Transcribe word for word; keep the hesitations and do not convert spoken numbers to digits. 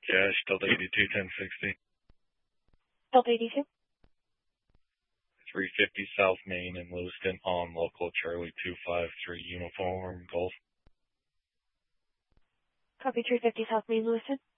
Cash, Delta eighty-two, ten sixty. Delta eighty-two. three fifty South Main in Lewiston on local Charlie two five three Uniform Golf. Copy three fifty South Main, Lewiston.